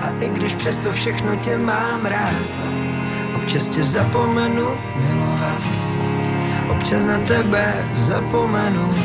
A i když přesto všechno tě mám rád, občas tě zapomenu milovat, občas na tebe zapomenu.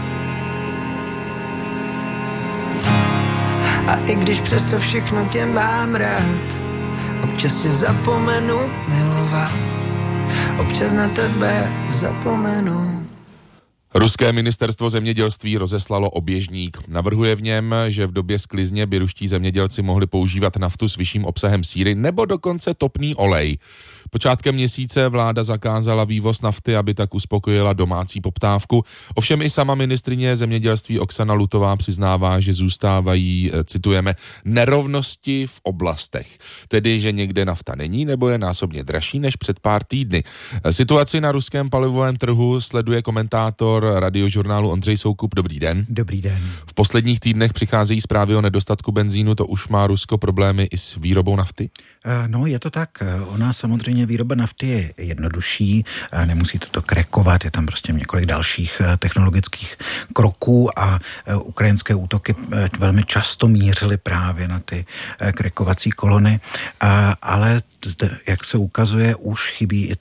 A i když přesto všechno tě mám rád, občas tě zapomenu milovat, občas na tebe zapomenu. Ruské ministerstvo zemědělství rozeslalo oběžník. Navrhuje v něm, že v době sklizně by ruští zemědělci mohli používat naftu s vyšším obsahem síry nebo dokonce topný olej. Počátkem měsíce vláda zakázala vývoz nafty, aby tak uspokojila domácí poptávku. Ovšem i sama ministryně zemědělství Oksana Lutová přiznává, že zůstávají, citujeme, nerovnosti v oblastech. Tedy, že někde nafta není nebo je násobně dražší než před pár týdny. Situaci na ruském palivovém trhu sleduje komentátor Radiožurnálu Ondřej Soukup. Dobrý den. Dobrý den. V posledních týdnech přicházejí zprávy o nedostatku benzínu. To už má Rusko problémy i s výrobou nafty? No, je to tak. Ona samozřejmě výroba nafty je jednodušší, nemusíte to krekovat, je tam prostě několik dalších technologických kroků a ukrajinské útoky velmi často mířily právě na ty krekovací kolony, ale jak se ukazuje, už chybí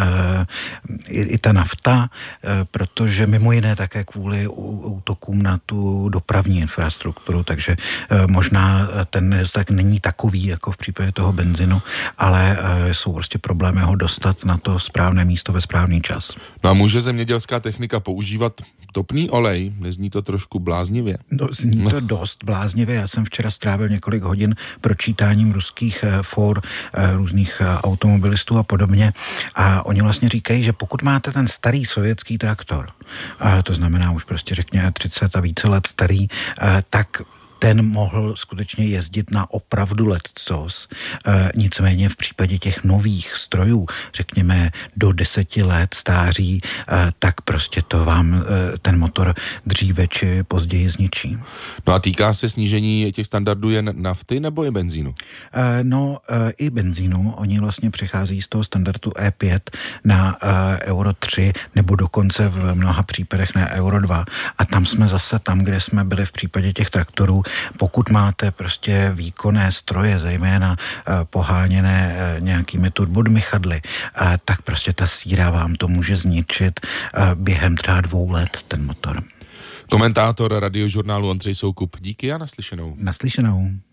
i ta nafta, protože mimo jiné také kvůli útokům na tu dopravní infrastrukturu, takže možná ten nedostatek není takový, jako v případě toho benzinu, ale jsou prostě problémy ho dostat na to správné místo ve správný čas. No a může zemědělská technika používat topný olej? Nezní to trošku bláznivě? No, zní to dost bláznivě. Já jsem včera strávil několik hodin pročítáním ruských for, různých automobilistů a podobně. A oni vlastně říkají, že pokud máte ten starý sovětský traktor, to znamená už prostě řekněme 30 a více let starý, tak ten mohl skutečně jezdit na opravdu lecos. Nicméně v případě těch nových strojů, řekněme do 10 let stáří, tak prostě to vám ten motor dříve či později zničí. No a týká se snížení těch standardů jen nafty nebo i benzínu? I benzínu. Oni vlastně přechází z toho standardu E5 na Euro 3 nebo dokonce v mnoha případech na Euro 2. A tam jsme zase tam, kde jsme byli v případě těch traktorů. Pokud máte prostě výkonné stroje, zejména poháněné nějakými turbodmychadly, tak prostě ta síra vám to může zničit během třeba 2 let ten motor. Komentátor Radiožurnálu Ondřej Soukup. Díky a naslyšenou. Naslyšenou.